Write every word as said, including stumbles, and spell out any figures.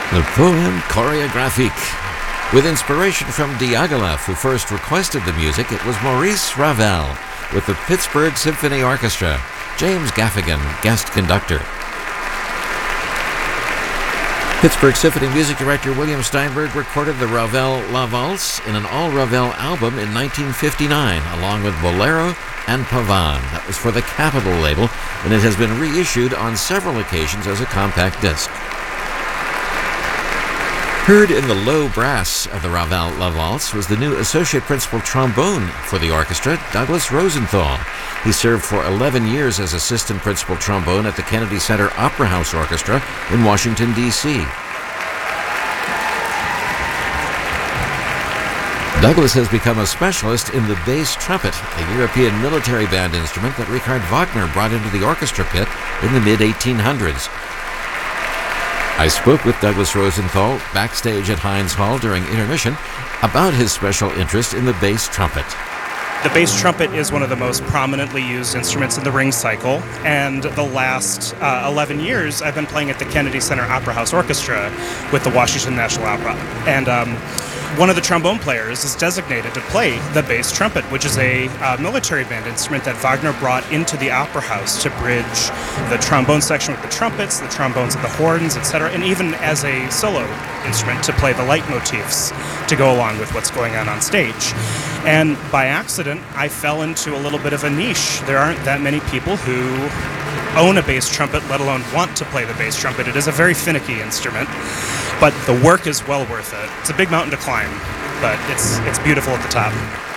Le Poème Chorégraphique. With inspiration from Diaghilev, who first requested the music, it was Maurice Ravel with the Pittsburgh Symphony Orchestra. James Gaffigan, guest conductor. Pittsburgh Symphony music director William Steinberg recorded the Ravel La Valse in an all-Ravel album in nineteen fifty-nine, along with Bolero and Pavane. That was for the Capitol label, and it has been reissued on several occasions as a compact disc. Heard in the low brass of the Ravel La Valse was the new associate principal trombone for the orchestra, Douglas Rosenthal. He served for eleven years as assistant principal trombone at the Kennedy Center Opera House Orchestra in Washington, D C Douglas has become a specialist in the bass trumpet, a European military band instrument that Richard Wagner brought into the orchestra pit in the mid eighteen hundreds. I spoke with Douglas Rosenthal backstage at Heinz Hall during intermission about his special interest in the bass trumpet. The bass trumpet is one of the most prominently used instruments in the ring cycle, and the last uh, eleven years I've been playing at the Kennedy Center Opera House Orchestra with the Washington National Opera. And um, one of the trombone players is designated to play the bass trumpet, which is a uh, military band instrument that Wagner brought into the Opera House to bridge the trombone section with the trumpets, the trombones with the horns, et cetera, and even as a solo instrument to play the leitmotifs to go along with what's going on on stage. And by accident, I fell into a little bit of a niche. There aren't that many people who own a bass trumpet, let alone want to play the bass trumpet. It is a very finicky instrument, but the work is well worth it. It's a big mountain to climb, but it's it's beautiful at the top.